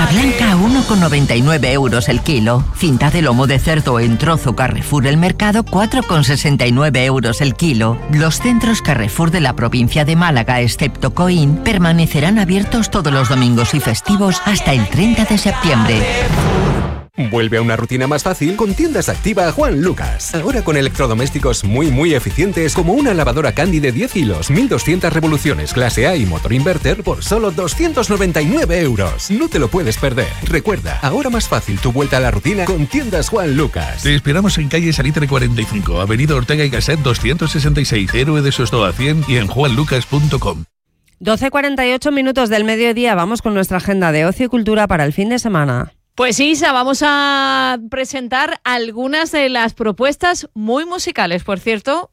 Uva blanca a 1,99 euros el kilo. Cinta de lomo de cerdo en trozo Carrefour El Mercado, 4,69 euros el kilo. Los centros Carrefour de la provincia de Málaga, excepto Coín, permanecerán abiertos todos los domingos y festivos hasta el 30 de septiembre. Vuelve a una rutina más fácil con Tiendas Activa Juan Lucas. Ahora con electrodomésticos muy eficientes como una lavadora Candy de 10 hilos, 1200 revoluciones clase A y motor inverter por solo 299 euros. No te lo puedes perder. Recuerda, ahora más fácil tu vuelta a la rutina con Tiendas Juan Lucas. Te esperamos en calle Salitre 45, avenida Ortega y Gasset 266, Héroe de Sostoa 100 y en juanlucas.com. 12:48 minutos del mediodía. Vamos con nuestra agenda de ocio y cultura para el fin de semana. Pues Isa, vamos a presentar algunas de las propuestas muy musicales, por cierto,